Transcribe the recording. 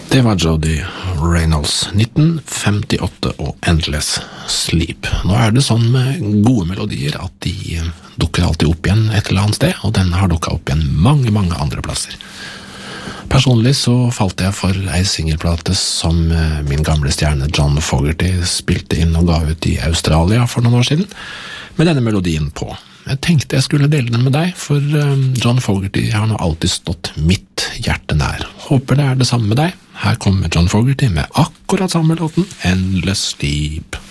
Det var Jody Reynolds, 1958 og Endless Sleep. Nå er det sånn med gode melodier at de dukker alltid opp igjen et eller annet sted, og denne har dukket opp igjen mange andre plasser. Personlig så falt jeg for ei singelplate som min gamle stjerne John Fogerty spilte inn og ga ut i Australia for noen år siden, med denne melodien på. Jeg tenkte jeg skulle dele den med deg, for John Fogerty har nå alltid stått mitt hjerte nær. Håper det er det samme med deg. Her kommer John Fogerty med akkurat samme låten, Endless Sleep.